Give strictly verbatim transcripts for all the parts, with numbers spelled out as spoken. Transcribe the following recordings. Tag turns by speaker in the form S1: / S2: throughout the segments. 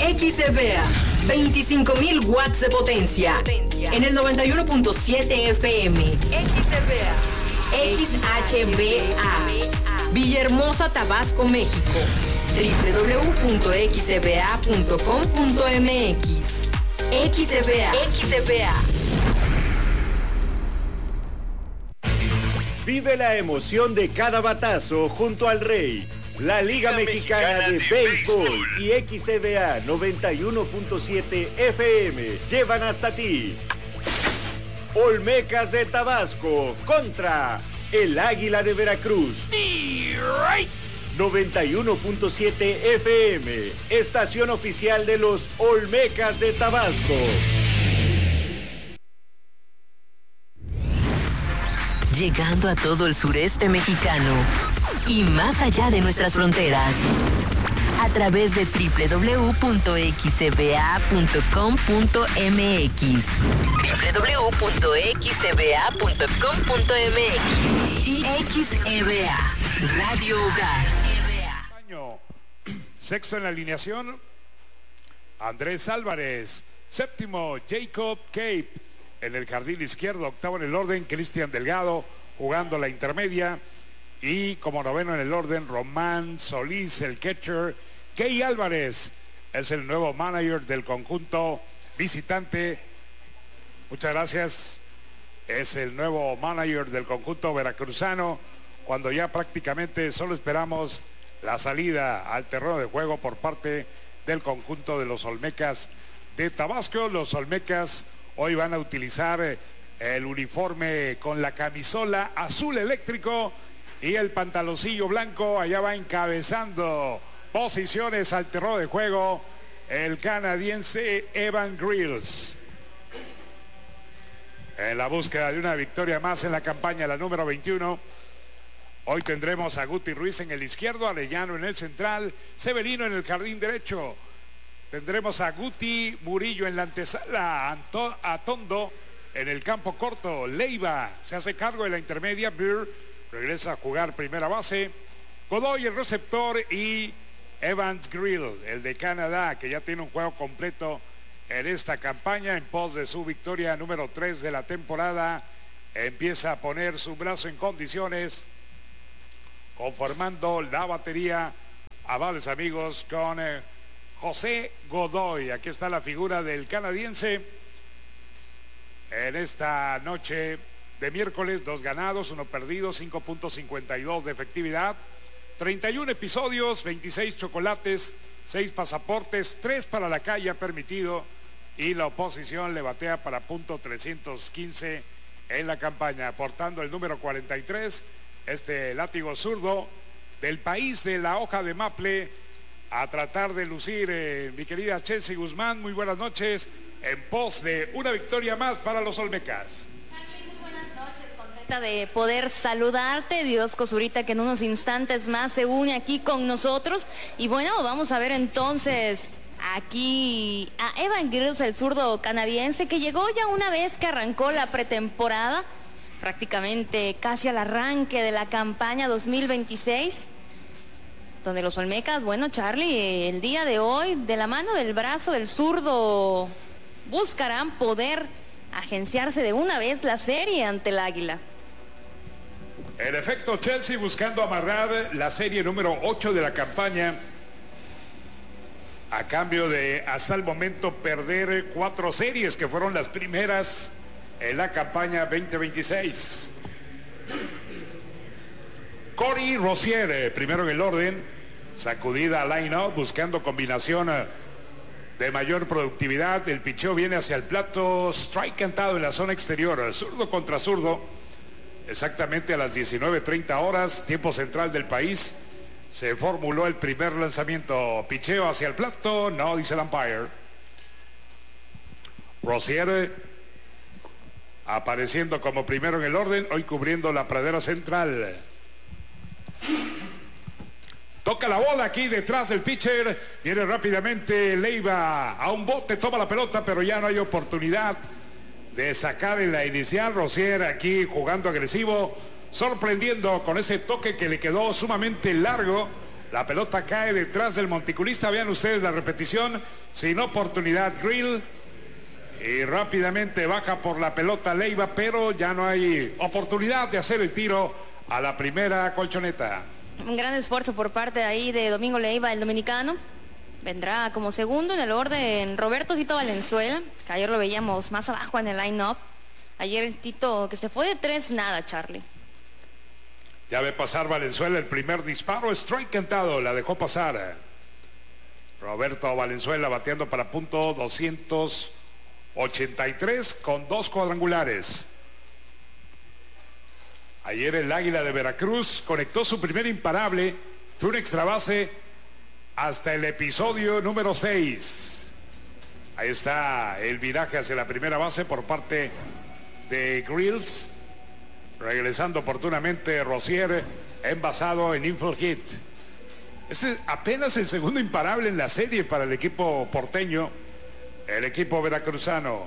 S1: X C V A, veinticinco mil watts de potencia. En el noventa y uno punto siete F M. X C V A. X H V A. Villahermosa, Tabasco, México. doble u doble u doble u punto x c v a punto com punto m x. X C V A. X C V A.
S2: Vive la emoción de cada batazo junto al Rey. La Liga, Liga Mexicana, Mexicana de, de Béisbol, Béisbol y X C V A noventa y uno punto siete F M llevan hasta ti Olmecas de Tabasco contra el Águila de Veracruz. noventa y uno punto siete F M, estación oficial de los Olmecas de Tabasco.
S1: Llegando a todo el sureste mexicano y más allá de nuestras fronteras, a través de doble u doble u doble u punto x c v a punto com punto m x. doble u doble u doble u punto x c v a punto com punto m x y X E V A, Radio Hogar.
S3: Sexto en la alineación, Andrés Álvarez. Séptimo, Jacob Cape. En el jardín izquierdo, octavo en el orden, Cristian Delgado, jugando la intermedia. Y como noveno en el orden, Román Solís, el catcher. Key Álvarez es el nuevo manager del conjunto visitante. Muchas gracias. Es el nuevo manager del conjunto veracruzano, cuando ya prácticamente solo esperamos la salida al terreno de juego por parte del conjunto de los Olmecas de Tabasco. Los Olmecas hoy van a utilizar el uniforme con la camisola azul eléctrico y el pantaloncillo blanco. Allá va encabezando posiciones al terreno de juego el canadiense Evan Grills, en la búsqueda de una victoria más en la campaña, la número veintiuno. Hoy tendremos a Guti Ruiz en el izquierdo, Arellano en el central, Severino en el jardín derecho. Tendremos a Guti Murillo en la antesala, Anto, Atondo en el campo corto, Leiva se hace cargo de la intermedia, Beer regresa a jugar primera base, Godoy el receptor y Evans Grill, el de Canadá, que ya tiene un juego completo en esta campaña en pos de su victoria número tres de la temporada. Empieza a poner su brazo en condiciones, conformando la batería, amables amigos, con eh, José Godoy. Aquí está la figura del canadiense en esta noche de miércoles. Dos ganados, uno perdido, cinco punto cincuenta y dos de efectividad, treinta y uno episodios, veintiséis chocolates, seis pasaportes, tres para la calle ha permitido, y la oposición le batea para punto trescientos quince en la campaña, aportando el número cuarenta y tres, este látigo zurdo del país de la hoja de maple, a tratar de lucir eh, mi querida Chelsea Guzmán. Muy buenas noches, en pos de una victoria más para los Olmecas.
S4: Muy buenas noches, contenta de poder saludarte, Dios Cosurita, que en unos instantes más se une aquí con nosotros. Y bueno, vamos a ver entonces aquí a Evan Grills, el zurdo canadiense, que llegó ya una vez que arrancó la pretemporada, prácticamente casi al arranque de la campaña dos mil veintiséis, donde los Olmecas, bueno, Charlie, el día de hoy, de la mano del brazo del zurdo, buscarán poder agenciarse de una vez la serie ante el Águila.
S3: En efecto, Chelsea buscando amarrar la serie número ocho de la campaña, a cambio de hasta el momento perder cuatro series que fueron las primeras en la campaña veinte veintiséis. Cory Rozier, primero en el orden, sacudida line-up, buscando combinación de mayor productividad. El picheo viene hacia el plato, strike cantado en la zona exterior, zurdo contra zurdo, exactamente a las diecinueve treinta horas, tiempo central del país. Se formuló el primer lanzamiento, picheo hacia el plato, no, dice el umpire. Rozier apareciendo como primero en el orden, hoy cubriendo la pradera central. Toca la bola aquí detrás del pitcher, viene rápidamente Leiva a un bote, toma la pelota, pero ya no hay oportunidad de sacar en la inicial. Rozier aquí jugando agresivo, sorprendiendo con ese toque que le quedó sumamente largo La pelota cae detrás del monticulista. Vean ustedes la repetición. Sin oportunidad Grill. Y rápidamente baja por la pelota Leiva, pero ya no hay oportunidad de hacer el tiro a la primera colchoneta.
S4: Un gran esfuerzo por parte ahí de Domingo Leiva, el dominicano. Vendrá como segundo en el orden Roberto Tito Valenzuela, que ayer lo veíamos más abajo en el line-up. Ayer el Tito que se fue de tres, nada, Charlie.
S3: Ya ve pasar Valenzuela el primer disparo, strike cantado, la dejó pasar. Roberto Valenzuela bateando para punto doscientos ochenta y tres con dos cuadrangulares. Ayer el Águila de Veracruz conectó su primer imparable, fue un extra base hasta el episodio número seis. Ahí está el viraje hacia la primera base por parte de Grills. Regresando oportunamente Rosier, envasado en infield hit. Este es apenas el segundo imparable en la serie para el equipo porteño, el equipo veracruzano.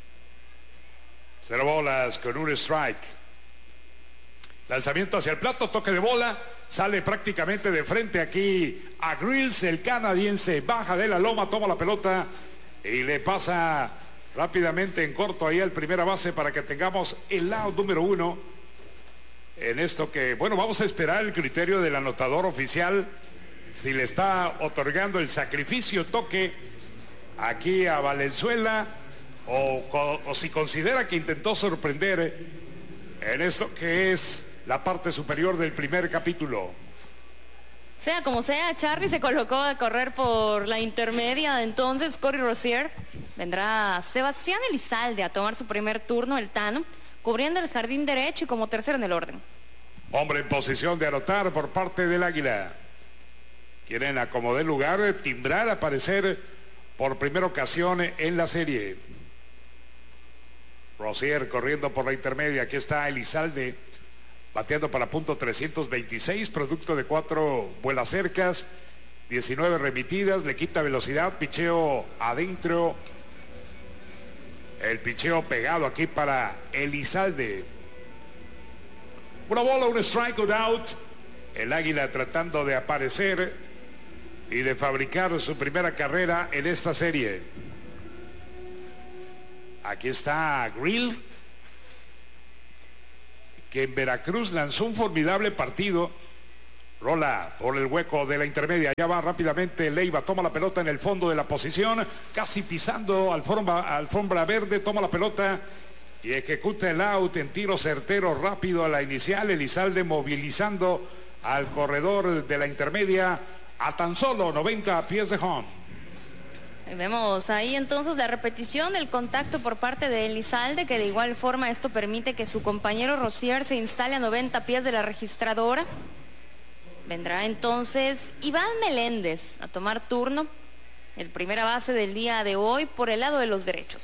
S3: Cero bolas con un strike. Lanzamiento hacia el plato, toque de bola, sale prácticamente de frente aquí a Grills, el canadiense, baja de la loma, toma la pelota y le pasa rápidamente en corto ahí al primera base para que tengamos el out número uno. En esto que, bueno, vamos a esperar el criterio del anotador oficial, si le está otorgando el sacrificio toque aquí a Valenzuela o, o si considera que intentó sorprender en esto que es la parte superior del primer capítulo.
S4: Sea como sea, Charlie se colocó a correr por la intermedia. Entonces Cory Rosier. Vendrá Sebastián Elizalde a tomar su primer turno, el Tano, cubriendo el jardín derecho y como tercero en el orden.
S3: Hombre en posición de anotar por parte del Águila. Quieren acomodar el lugar, timbrar, aparecer por primera ocasión en la serie. Rosier corriendo por la intermedia. Aquí está Elizalde bateando para punto trescientos veintiséis, producto de cuatro vuelas cercas, diecinueve remitidas, le quita velocidad, picheo adentro. El picheo pegado aquí para Elizalde. Una bola, un strike, un out. El Águila tratando de aparecer y de fabricar su primera carrera en esta serie. Aquí está Grill, que en Veracruz lanzó un formidable partido. Rola por el hueco de la intermedia. Ya va rápidamente Leiva. Toma la pelota en el fondo de la posición. Casi pisando alfombra, alfombra verde. Toma la pelota y ejecuta el out en tiro certero rápido a la inicial. Elizalde movilizando al corredor de la intermedia a tan solo noventa pies de home.
S4: Vemos ahí entonces la repetición del contacto por parte de Elizalde, que de igual forma esto permite que su compañero Rosier se instale a noventa pies de la registradora. Vendrá entonces Iván Meléndez a tomar turno, el primera base del día de hoy por el lado de los derechos.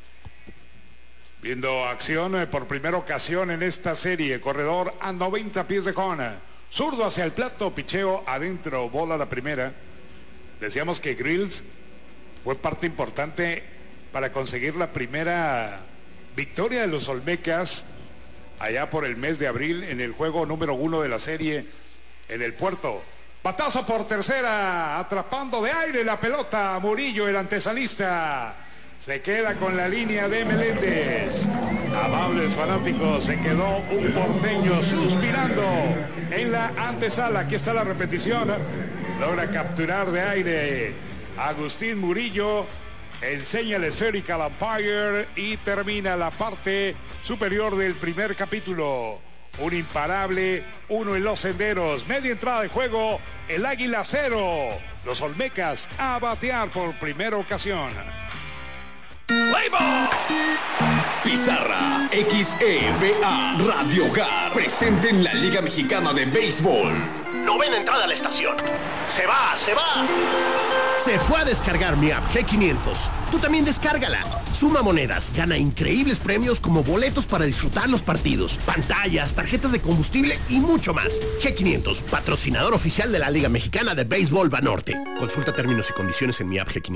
S3: Viendo acción por primera ocasión en esta serie, corredor a noventa pies de home, zurdo hacia el plato, picheo adentro, bola la primera. Decíamos que Grills fue parte importante para conseguir la primera victoria de los Olmecas allá por el mes de abril en el juego número uno de la serie en el Puerto. Batazo por tercera, atrapando de aire la pelota Murillo, el antesalista. Se queda con la línea de Meléndez. Amables fanáticos, se quedó un porteño suspirando en la antesala. Aquí está la repetición. Logra capturar de aire Agustín Murillo, enseña el Spherical Umpire y termina la parte superior del primer capítulo. Un imparable, uno en los senderos, media entrada de juego, el Águila cero, los Olmecas a batear por primera ocasión.
S5: ¡Leiva! Pizarra X E V A Radio Hogar presente en la Liga Mexicana de Béisbol. Novena entrada a la estación. ¡Se va, se va!
S6: Se fue a descargar mi app G quinientos. Tú también descárgala. Suma monedas, gana increíbles premios como boletos para disfrutar los partidos, pantallas, tarjetas de combustible y mucho más. G quinientos, patrocinador oficial de la Liga Mexicana de Béisbol Banorte. Consulta términos y condiciones en mi app G quinientos.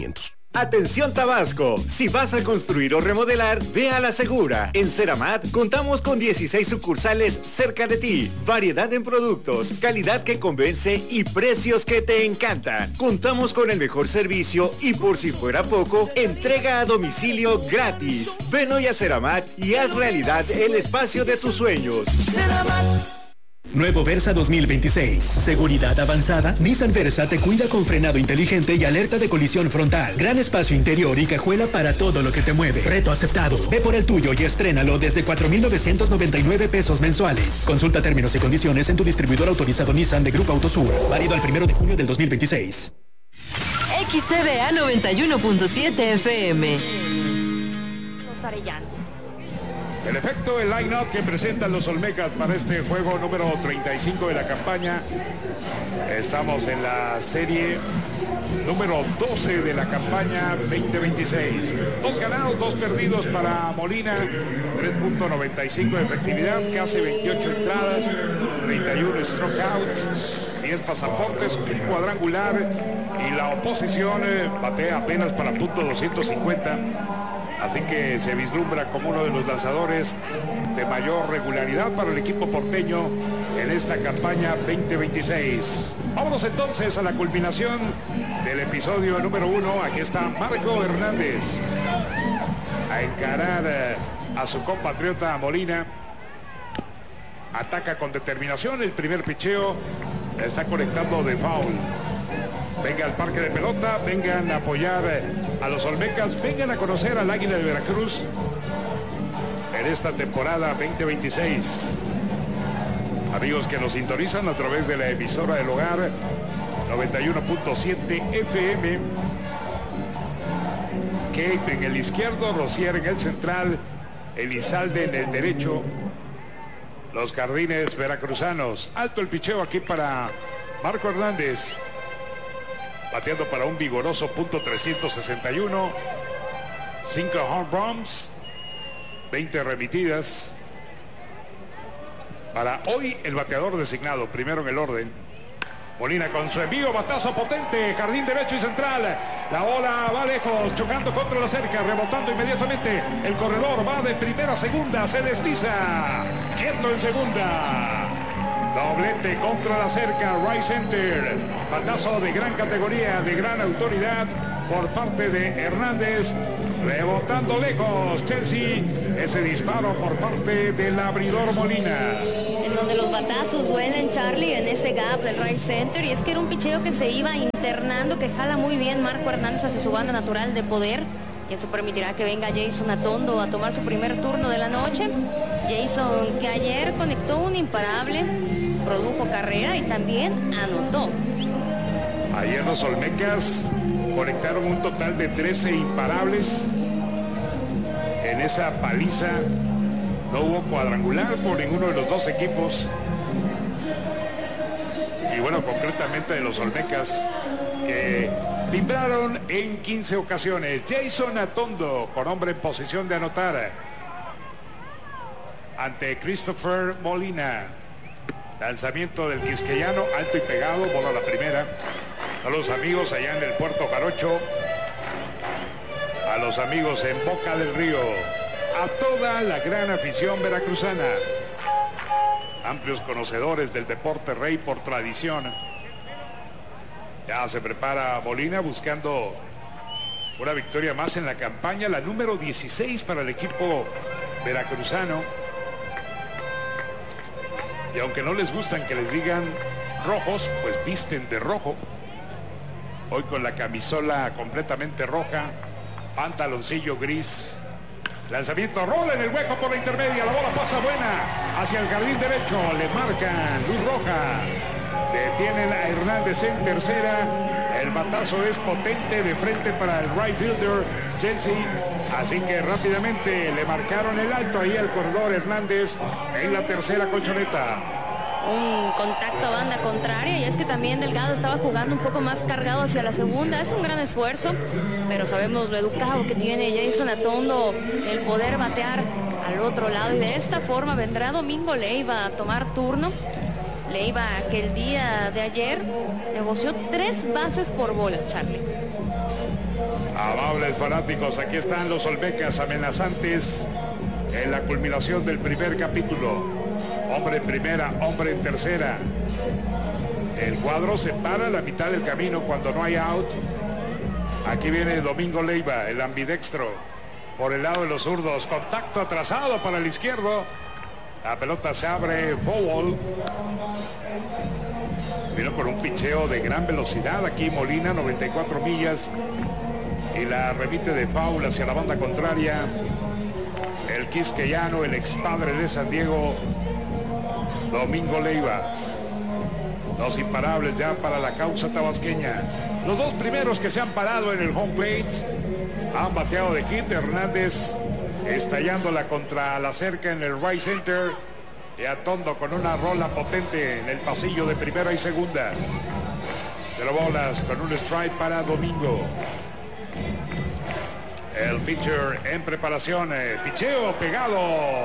S2: Atención Tabasco, si vas a construir o remodelar, ve a La Segura. En Ceramat contamos con dieciséis sucursales cerca de ti, variedad en productos, calidad que convence y precios que te encantan. Contamos con el mejor servicio y por si fuera poco, entrega a domicilio gratis. Ven hoy a Ceramat y haz realidad el espacio de tus sueños.
S7: Nuevo Versa dos mil veintiséis. Seguridad avanzada. Nissan Versa te cuida con frenado inteligente y alerta de colisión frontal. Gran espacio interior y cajuela para todo lo que te mueve. Reto aceptado. Ve por el tuyo y estrénalo desde cuatro mil novecientos noventa y nueve pesos mensuales. Consulta términos y condiciones en tu distribuidor autorizado Nissan de Grupo Autosur. Válido al primero de junio del dos mil veintiséis.
S1: X C V A noventa y uno punto siete F M.
S4: Los Arellano.
S3: En efecto, el line-up que presentan los Olmecas para este juego número treinta y cinco de la campaña. Estamos en la serie número doce de la campaña veinte veintiséis. Dos ganados, dos perdidos para Molina, tres punto noventa y cinco de efectividad, casi veintiocho entradas, treinta y uno strikeouts, diez pasaportes, un cuadrangular y la oposición eh, batea apenas para punto doscientos cincuenta. Así que se vislumbra como uno de los lanzadores de mayor regularidad para el equipo porteño en esta campaña veinte veintiséis. Vámonos entonces a la culminación del episodio número uno. Aquí está Marco Hernández a encarar a su compatriota Molina. Ataca con determinación. El primer picheo está conectando de foul. Venga al parque de pelota, vengan a apoyar a los Olmecas, vengan a conocer al Águila de Veracruz en esta temporada veinte veintiséis. Amigos que nos sintonizan a través de la emisora del hogar noventa y uno punto siete F M. Kate en el izquierdo, Rosier en el central, Elizalde en el derecho. Los jardines veracruzanos. Alto el picheo aquí para Marco Hernández. Bateando para un vigoroso punto trescientos sesenta y uno. cinco home runs. veinte remitidas. Para hoy el bateador designado, primero en el orden. Molina con su envío, batazo potente, jardín derecho y central. La bola va lejos, chocando contra la cerca, rebotando inmediatamente. El corredor va de primera a segunda, se desliza. Quieto en segunda. Doblete contra la cerca, right center. Batazo de gran categoría, de gran autoridad por parte de Hernández. Rebotando lejos, Chelsea. Ese disparo por parte del abridor Molina.
S4: En donde los batazos duelen, Charlie, en ese gap del right center. Y es que era un picheo que se iba internando, que jala muy bien Marco Hernández hacia su banda natural de poder. Y eso permitirá que venga Jason Atondo a tomar su primer turno de la noche. Jason, que ayer conectó un imparable, produjo carrera y también anotó.
S3: Ayer los Olmecas conectaron un total de trece imparables. En esa paliza no hubo cuadrangular por ninguno de los dos equipos. Y bueno, concretamente de los Olmecas, que timbraron en quince ocasiones. Jason Atondo con hombre en posición de anotar ante Christopher Molina. Lanzamiento del quisqueyano, alto y pegado, bola a la primera. A los amigos allá en el Puerto Jarocho, a los amigos en Boca del Río, a toda la gran afición veracruzana, amplios conocedores del deporte rey por tradición. Ya se prepara Molina buscando una victoria más en la campaña, la número dieciséis para el equipo veracruzano. Y aunque no les gustan que les digan rojos, pues visten de rojo. Hoy con la camisola completamente roja, pantaloncillo gris. Lanzamiento, rola en el hueco por la intermedia, la bola pasa buena hacia el jardín derecho, le marcan luz roja. Detienen a Hernández en tercera. El batazo es potente de frente para el right fielder Chelsea. Así que rápidamente le marcaron el alto ahí al corredor Hernández en la tercera colchoneta.
S4: Un contacto a banda contraria, y es que también Delgado estaba jugando un poco más cargado hacia la segunda. Es un gran esfuerzo, pero sabemos lo educado que tiene Jason Atondo, el poder batear al otro lado, y de esta forma vendrá Domingo Leiva a tomar turno. Leiva, que el día de ayer negoció tres bases por bolas, Charlie.
S3: Amables fanáticos, aquí están los Olmecas amenazantes en la culminación del primer capítulo. Hombre en primera, hombre en tercera. El cuadro se para a la mitad del camino cuando no hay out. Aquí viene Domingo Leiva, el ambidextro, por el lado de los zurdos. Contacto atrasado para el izquierdo. La pelota se abre, foul. Vino por un picheo de gran velocidad aquí Molina, noventa y cuatro millas. Y la remite de foul hacia la banda contraria. El quisqueyano, el ex padre de San Diego, Domingo Leiva. Dos imparables ya para la causa tabasqueña. Los dos primeros que se han parado en el home plate han bateado de hit. Hernández estallándola contra la cerca en el right center. Y Atondo con una rola potente en el pasillo de primera y segunda. Cero bolas con un strike para Domingo. El pitcher en preparación. Eh, picheo pegado.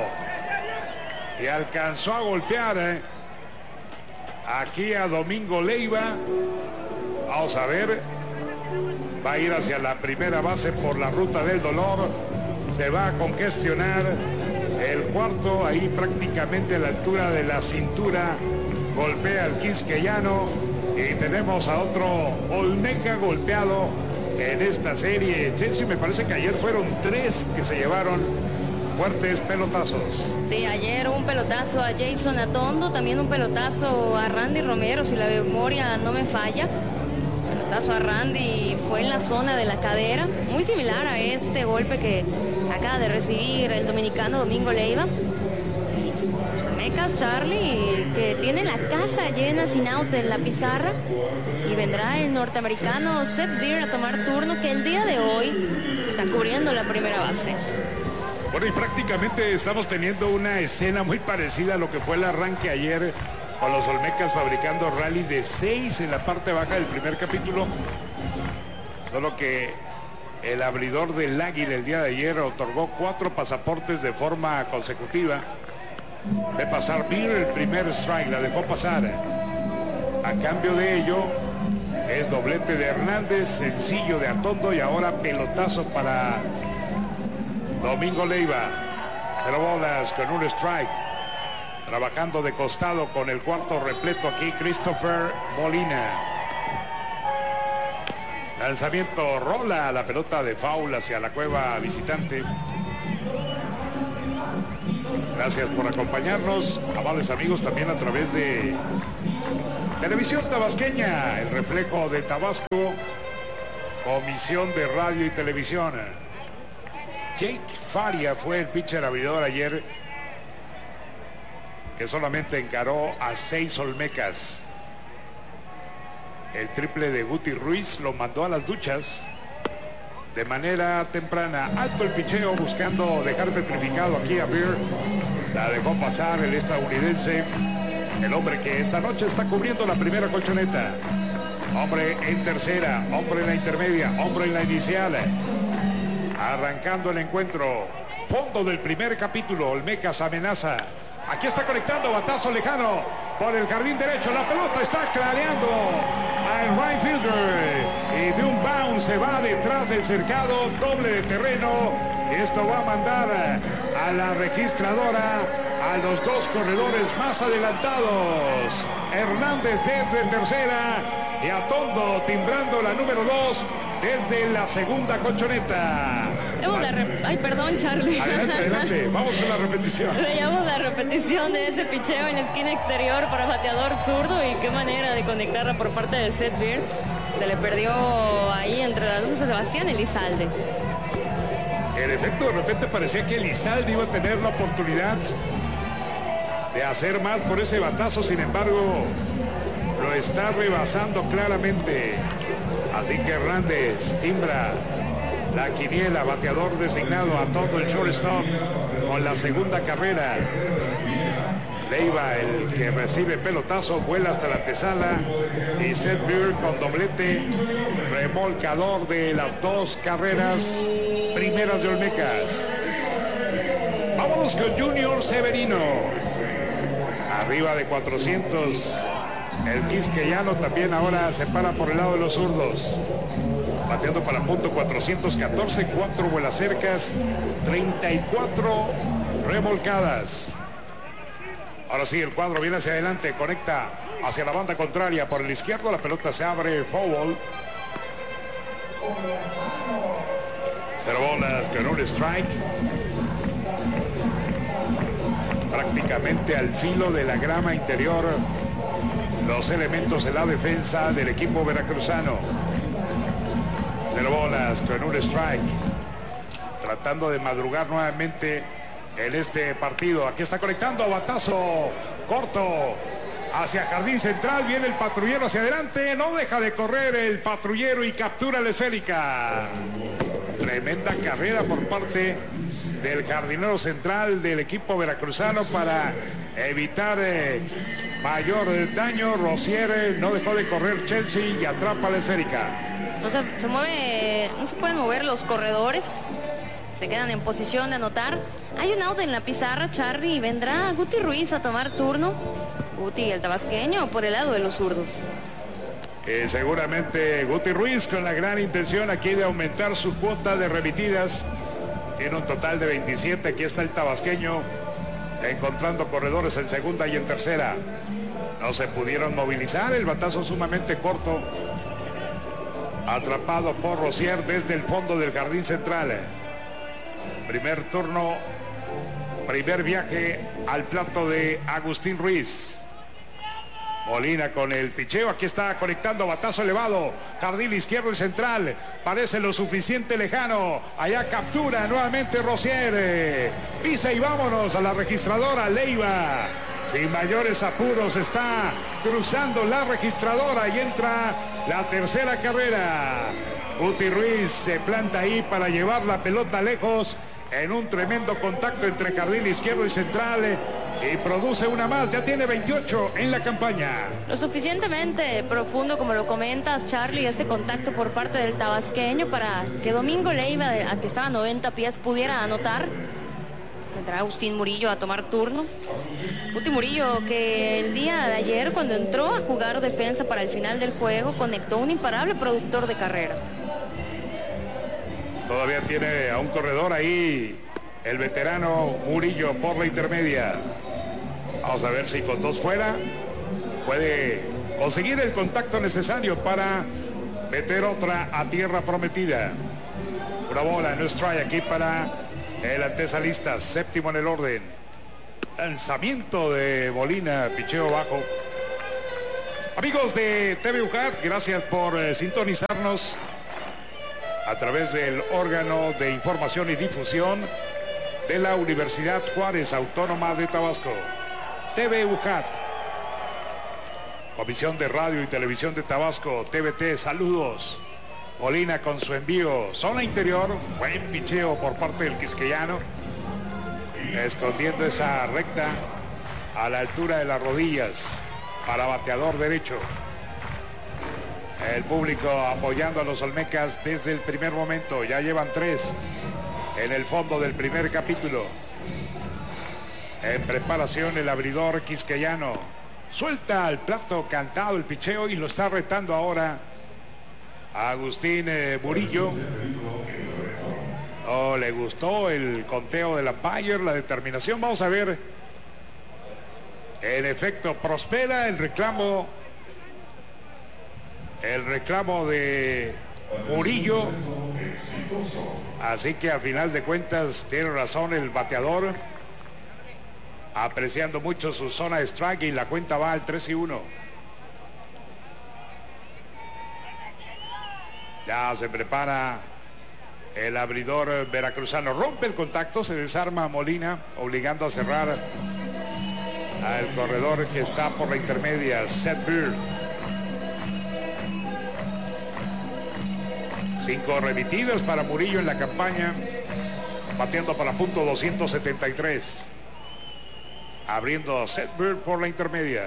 S3: Y alcanzó a golpear eh, aquí a Domingo Leiva. Vamos a ver. Va a ir hacia la primera base por la ruta del dolor. Se va a congestionar. El cuarto ahí prácticamente a la altura de la cintura. Golpea al quisqueyano. Y tenemos a otro Olmeca golpeado en esta serie. Chelsea, me parece que ayer fueron tres que se llevaron fuertes pelotazos.
S4: Sí, ayer un pelotazo a Jason Atondo, también un pelotazo a Randy Romero, si la memoria no me falla. Pelotazo a Randy fue en la zona de la cadera, muy similar a este golpe que acaba de recibir el dominicano Domingo Leiva. Mecas Charlie, que tiene la casa llena sin out en la pizarra, y vendrá el norteamericano Seth Beer a tomar turno, que el día de hoy está cubriendo la primera base.
S3: Bueno, y prácticamente estamos teniendo una escena muy parecida a lo que fue el arranque ayer con los Olmecas, fabricando rally de seis en la parte baja del primer capítulo. Solo que el abridor del Águila el día de ayer otorgó cuatro pasaportes de forma consecutiva. De pasar Beer el primer strike, la dejó pasar. A cambio de ello es doblete de Hernández, sencillo de Atondo, y ahora pelotazo para Domingo Leiva. Cero bolas con un strike. Trabajando de costado con el cuarto repleto aquí Christopher Molina. Lanzamiento, rola la pelota de foul hacia la cueva visitante. Gracias por acompañarnos, amables amigos, también a través de Televisión Tabasqueña, el reflejo de Tabasco, Comisión de Radio y Televisión. Jake Faria fue el pitcher abridor ayer, que solamente encaró a seis Olmecas. El triple de Guti Ruiz lo mandó a las duchas de manera temprana. Alto el picheo, buscando dejar petrificado aquí a Beer. La dejó pasar el estadounidense, el hombre que esta noche está cubriendo la primera colchoneta. Hombre en tercera, hombre en la intermedia, hombre en la inicial. Arrancando el encuentro. Fondo del primer capítulo. Olmecas amenaza. Aquí está conectando, batazo lejano por el jardín derecho. La pelota está clareando al right fielder. Y de un bounce se va detrás del cercado. Doble de terreno. Esto va a mandar a la registradora a los dos corredores más adelantados. Hernández desde tercera y Atondo timbrando la número dos desde la segunda colchoneta.
S4: La Ay, perdón, Charlie.
S3: Adelante, adelante. Vamos con la repetición.
S4: Veíamos la repetición de ese picheo en la esquina exterior para bateador zurdo, y qué manera de conectarla por parte de Seth Beer. Se le perdió ahí entre las luces a Sebastián Elizalde.
S3: En efecto, de repente parecía que Elizalde iba a tener la oportunidad de hacer más por ese batazo. Sin embargo, lo está rebasando claramente. Así que Hernández timbra la quiniela, bateador designado a todo el shortstop con la segunda carrera. Leiva, el que recibe pelotazo, vuela hasta la antesala, y Seth Beer con doblete, remolcador de las dos carreras primeras de Olmecas. Vámonos con Junior Severino. Arriba de cuatrocientos. El quisqueyano también ahora se para por el lado de los zurdos. Bateando para punto cuatrocientos catorce, cuatro vuelas cercas, treinta y cuatro remolcadas. Ahora sí, el cuadro viene hacia adelante, conecta hacia la banda contraria por el izquierdo, la pelota se abre, foul. Cero bolas con un strike. Prácticamente al filo de la grama interior los elementos de la defensa del equipo veracruzano. Cero bolas con un strike. Tratando de madrugar nuevamente en este partido. Aquí está conectando, batazo corto hacia Jardín Central. Viene el patrullero hacia adelante. No deja de correr el patrullero y captura la esférica. Tremenda carrera por parte del jardinero central del equipo veracruzano para evitar eh, mayor daño. Rosier eh, no dejó de correr Chelsea y atrapa la esférica.
S4: No se, se mueve, no se pueden mover los corredores. Se quedan en posición de anotar. Hay un out en la pizarra, Charlie, y vendrá Guti Ruiz a tomar turno. Guti, el tabasqueño, por el lado de los zurdos.
S3: Eh, seguramente Guti Ruiz con la gran intención aquí de aumentar su cuota de remitidas. Tiene un total de veintisiete. Aquí está el tabasqueño encontrando corredores en segunda y en tercera. No se pudieron movilizar. El batazo sumamente corto. Atrapado por Rosier desde el fondo del jardín central. Primer turno, primer viaje al plato de Agustín Ruiz. Molina con el picheo, aquí está conectando, batazo elevado, jardín izquierdo y central, parece lo suficiente lejano, allá captura nuevamente Rosier, pisa y vámonos a la registradora Leiva, sin mayores apuros está cruzando la registradora y entra la tercera carrera. Guti Ruiz se planta ahí para llevar la pelota lejos en un tremendo contacto entre jardín izquierdo y central. Y produce una más, ya tiene veintiocho en la campaña.
S4: Lo suficientemente profundo, como lo comentas, Charlie, este contacto por parte del tabasqueño para que Domingo Leiva, a que estaba a noventa pies, pudiera anotar. Vendrá Agustín Murillo a tomar turno. Guti Murillo, que el día de ayer, cuando entró a jugar defensa para el final del juego, conectó un imparable productor de carrera.
S3: Todavía tiene a un corredor ahí, el veterano Murillo por la intermedia. Vamos a ver si con dos fuera puede conseguir el contacto necesario para meter otra a tierra prometida. Una bola, no strike aquí para el antesalista, séptimo en el orden. Lanzamiento de Molina, picheo bajo. Amigos de T V U J A T, gracias por eh, sintonizarnos a través del órgano de información y difusión de la Universidad Juárez Autónoma de Tabasco. T V U J A T, Comisión de Radio y Televisión de Tabasco, T V T, saludos. Molina con su envío, zona interior, buen picheo por parte del quisqueyano, escondiendo esa recta a la altura de las rodillas para bateador derecho. El público apoyando a los olmecas desde el primer momento, ya llevan tres en el fondo del primer capítulo. En preparación el abridor quisqueyano. Suelta al plato cantado el picheo y lo está retando ahora a Agustín eh, Murillo. Oh, le gustó el conteo de la Bayer, la determinación. Vamos a ver. En efecto, prospera el reclamo. El reclamo de Murillo. Así que al final de cuentas tiene razón el bateador, apreciando mucho su zona de strike, y la cuenta va al tres y uno. Ya se prepara el abridor veracruzano, rompe el contacto, se desarma Molina, obligando a cerrar al corredor que está por la intermedia, Seth Bird. Cinco remitidos para Murillo en la campaña, bateando para punto doscientos setenta y tres. Abriendo Seth Bird por la intermedia.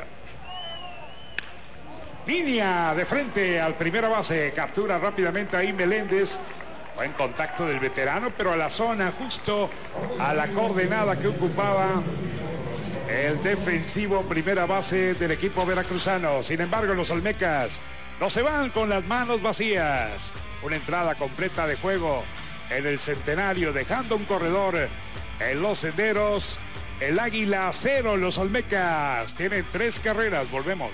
S3: Línea de frente al primera base, captura rápidamente ahí Meléndez. Buen contacto del veterano, pero a la zona, justo a la coordenada que ocupaba el defensivo primera base del equipo veracruzano. Sin embargo, los olmecas no se van con las manos vacías. una entrada completa de juego en el centenario, dejando un corredor en los senderos. El Águila cero, los Olmecas tienen tres carreras. Volvemos.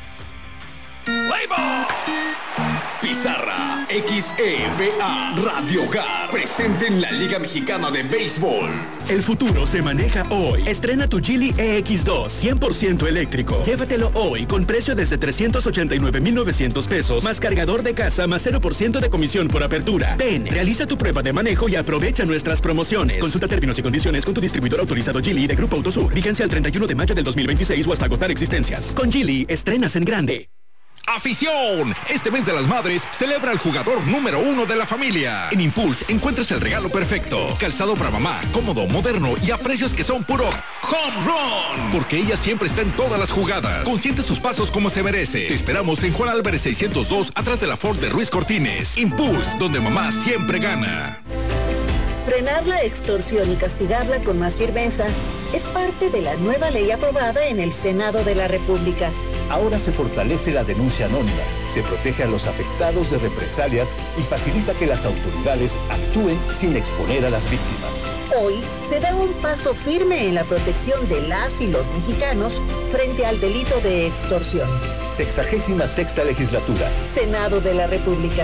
S5: Pizarra X E V A Radio Hogar presente en la Liga Mexicana de Béisbol.
S7: El futuro se maneja hoy. Estrena tu Geely E X dos cien por ciento eléctrico. Llévatelo hoy con precio desde trescientos ochenta y nueve mil novecientos pesos, más cargador de casa, más cero por ciento de comisión por apertura. Ven, realiza tu prueba de manejo y aprovecha nuestras promociones. Consulta términos y condiciones con tu distribuidor autorizado Geely de Grupo Autosur. Vigencia al treinta y uno de mayo del dos mil veintiséis o hasta agotar existencias. Con Geely, estrenas en grande.
S8: ¡Afición! Este mes de las madres celebra al jugador número uno de la familia. En Impulse encuentras el regalo perfecto. Calzado para mamá, cómodo, moderno y a precios que son puro home run. Porque ella siempre está en todas las jugadas. Consiente sus pasos como se merece. Te esperamos en Juan Álvarez seiscientos dos, atrás de la Ford de Ruiz Cortines. Impulse, donde mamá siempre gana.
S9: Frenar la extorsión y castigarla con más firmeza es parte de la nueva ley aprobada en el Senado de la República.
S10: Ahora se fortalece la denuncia anónima, se protege a los afectados de represalias y facilita que las autoridades actúen sin exponer a las víctimas.
S9: Hoy se da un paso firme en la protección de las y los mexicanos frente al delito de extorsión.
S10: Sexagésima sexta legislatura.
S9: Senado de la República.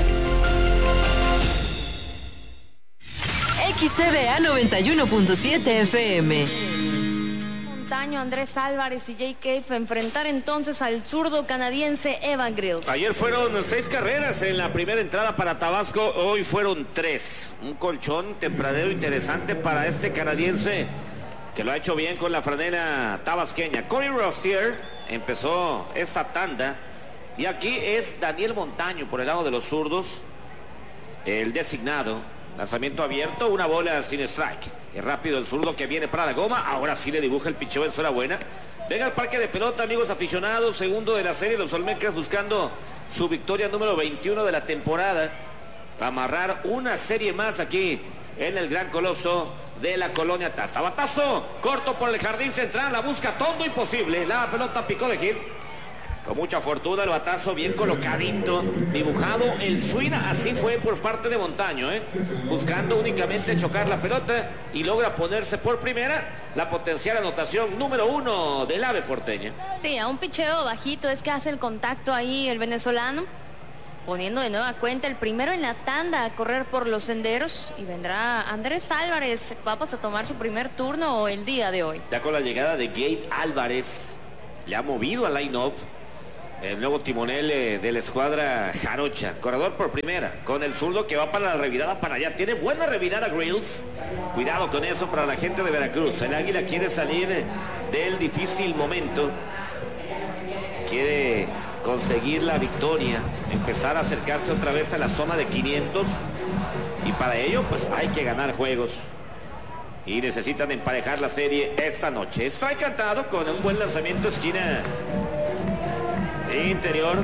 S1: X C V A noventa y uno punto siete F M.
S4: Montaño, Andrés Álvarez y Jay Cave enfrentar entonces al zurdo canadiense Evan Grills.
S11: Ayer fueron seis carreras en la primera entrada para Tabasco, hoy fueron tres. Un colchón tempranero interesante para este canadiense que lo ha hecho bien con la franela tabasqueña. Corey Rossier empezó esta tanda y aquí es Daniel Montaño por el lado de los zurdos, el designado. Lanzamiento abierto, una bola sin strike. Es rápido el zurdo que viene para la goma. Ahora sí le dibuja el picheo en zona buena. Venga al parque de pelota, amigos aficionados. Segundo de la serie, los Olmecas buscando su victoria número veintiuno de la temporada. Amarrar una serie más aquí en el Gran Coloso de la Colonia Tasta. Batazo corto por el jardín central. La busca todo imposible. La pelota picó de hit. Con mucha fortuna el batazo bien colocadito, dibujado el swing, así fue por parte de Montaño, ¿eh? Buscando únicamente chocar la pelota y logra ponerse por primera la potencial anotación número uno del ave porteña.
S4: Sí, a un picheo bajito es que hace el contacto ahí el venezolano, poniendo de nueva cuenta el primero en la tanda a correr por los senderos y vendrá Andrés Álvarez, vamos a tomar su primer turno el día de hoy.
S11: Ya con la llegada de Gabe Álvarez, le ha movido al line-up el nuevo timonel eh, de la escuadra jarocha. Corredor por primera, con el zurdo que va para la revirada para allá. Tiene buena revirada Grills. Cuidado con eso para la gente de Veracruz. El Águila quiere salir del difícil momento. Quiere conseguir la victoria, empezar a acercarse otra vez a la zona de quinientos. Y para ello, pues hay que ganar juegos. Y necesitan emparejar la serie esta noche. Strike cantado con un buen lanzamiento esquina interior.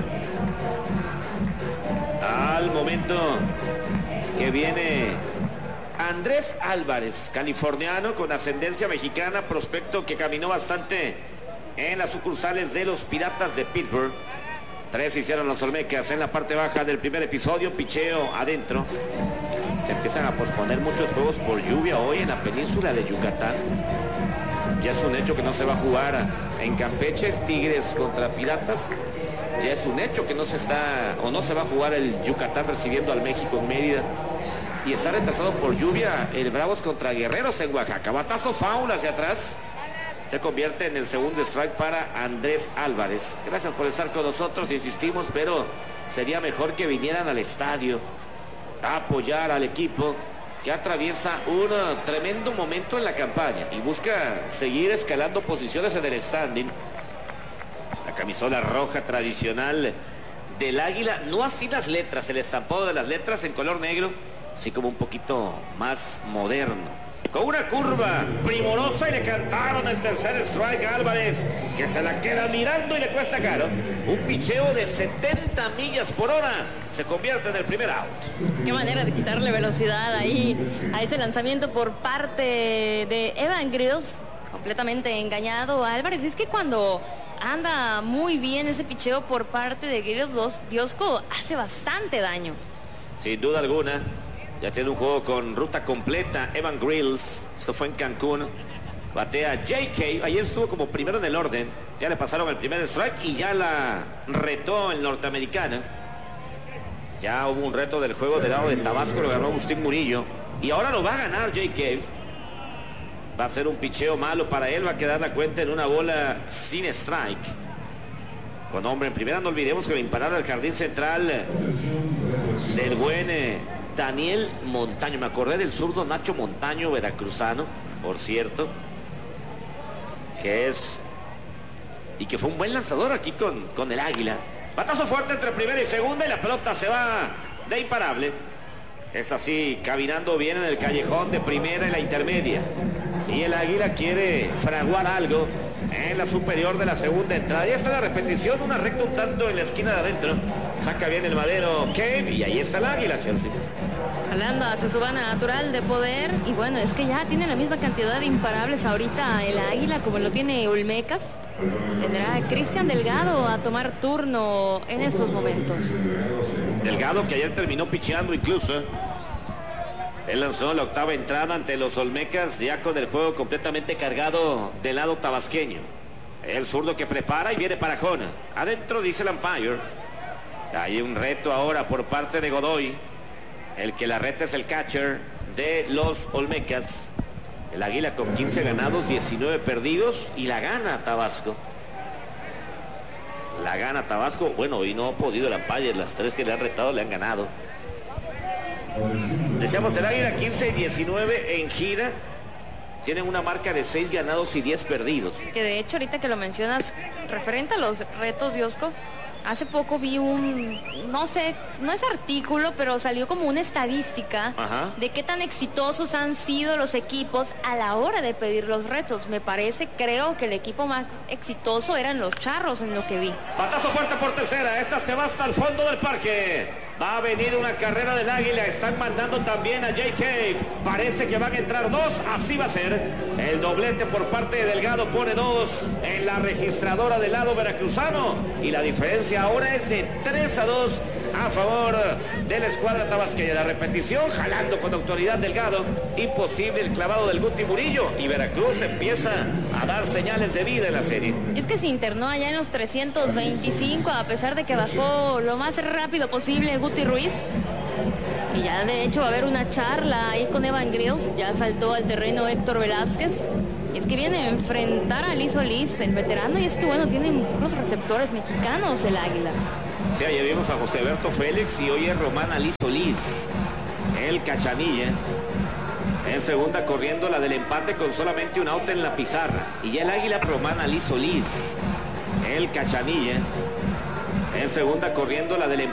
S11: Al momento que viene Andrés Álvarez, californiano con ascendencia mexicana, prospecto que caminó bastante en las sucursales de los Piratas de Pittsburgh. Tres hicieron los Olmecas en la parte baja del primer episodio. Picheo adentro. Se empiezan a posponer muchos juegos por lluvia hoy en la península de Yucatán. Ya es un hecho que no se va a jugar en Campeche, Tigres contra Piratas. Ya es un hecho que no se está o no se va a jugar el Yucatán recibiendo al México en Mérida. Y está retrasado por lluvia el Bravos contra Guerreros en Oaxaca. Batazo foul hacia atrás. Se convierte en el segundo strike para Andrés Álvarez. Gracias por estar con nosotros, insistimos, pero sería mejor que vinieran al estadio a apoyar al equipo que atraviesa un tremendo momento en la campaña y busca seguir escalando posiciones en el standing. La camisola roja tradicional del Águila, no así las letras, el estampado de las letras en color negro, así como un poquito más moderno. Con una curva primorosa y le cantaron el tercer strike a Álvarez, que se la queda mirando y le cuesta caro. Un picheo de setenta millas por hora se convierte en el primer out.
S4: Qué manera de quitarle velocidad ahí a ese lanzamiento por parte de Evan Grills. Completamente engañado Álvarez. Es que cuando anda muy bien ese picheo por parte de Grills, Diosco hace bastante daño.
S11: sin duda alguna. Ya tiene un juego con ruta completa. Evan Grills, esto fue en Cancún. Batea J K, ayer estuvo como primero en el orden. Ya le pasaron el primer strike y ya la retó el norteamericano. Ya hubo un reto del juego del lado de Tabasco, lo ganó Agustín Murillo. Y ahora lo va a ganar J K. Va a ser un picheo malo para él, va a quedar la cuenta en una bola sin strike. Con hombre en primera, no olvidemos que le impararon al jardín central del buen eh, Daniel Montaño. Me acordé del zurdo Nacho Montaño, veracruzano, por cierto, que es y que fue un buen lanzador aquí con, con el Águila. Batazo fuerte entre primera y segunda y la pelota se va de imparable. Es así, caminando bien en el callejón de primera y la intermedia. Y el Águila quiere fraguar algo en la superior de la segunda entrada. Y esta es la repetición, una recta un tanto en la esquina de adentro. Saca bien el madero Cave y ahí está el Águila, Chelsea.
S4: Hablando hacia su banda natural de poder. Y bueno, es que ya tiene la misma cantidad de imparables ahorita el Águila como lo tiene Olmecas. Tendrá Cristian Delgado a tomar turno en estos momentos.
S11: Delgado, que ayer terminó picheando incluso. Él lanzó la octava entrada ante los Olmecas, ya con el juego completamente cargado del lado tabasqueño. El zurdo que prepara y viene para Jona. Adentro dice el umpire. Hay un reto ahora por parte de Godoy. El que la reta es el catcher de los Olmecas. El Águila con quince ganados, diecinueve perdidos y la gana Tabasco. La gana Tabasco. Bueno, y no ha podido el umpire. Las tres que le han retado le han ganado. Decíamos el Águila quince y diecinueve en gira. Tienen una marca de seis ganados y diez perdidos.
S4: Que de hecho ahorita que lo mencionas, referente a los retos, Diosco, hace poco vi un, no sé, no es artículo, pero salió como una estadística. Ajá. De qué tan exitosos han sido los equipos a la hora de pedir los retos. Me parece, creo que el equipo más exitoso eran los Charros en lo que vi.
S11: Batazo fuerte por tercera, esta se va hasta el fondo del parque. Va a venir una carrera del Águila. Están mandando también a J K. Parece que van a entrar dos. Así va a ser. El doblete por parte de Delgado pone dos en la registradora del lado veracruzano. Y la diferencia ahora es de tres a dos a favor de la escuadra tabasqueña. La repetición, jalando con autoridad Delgado. Imposible el clavado del Guti Murillo. Y Veracruz empieza a dar señales de vida en la serie.
S4: Es que se internó allá en los trescientos veinticinco, a pesar de que bajó lo más rápido posible Guti Ruiz. Y ya de hecho va a haber una charla ahí con Evan Grills. Ya saltó al terreno Héctor Velázquez. Y es que viene a enfrentar a Liz Solís, el veterano. Y es que bueno, tienen unos receptores mexicanos el Águila.
S11: Sí, ayer vimos a José Alberto Félix y hoy es Román Alí Solís, el Cachanilla. En segunda corriendo la del empate con solamente un out en la pizarra. Y ya el Águila, Román Alí Solís, el Cachanilla. En segunda corriendo la del empate.